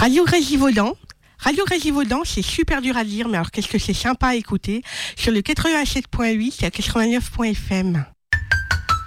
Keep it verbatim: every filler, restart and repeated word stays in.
Radio Régivaudan. Radio Régivaudan, c'est super dur à dire, mais alors qu'est-ce que c'est sympa à écouter. Sur le quatre-vingt-sept point huit et à quatre-vingt-neuf point F M.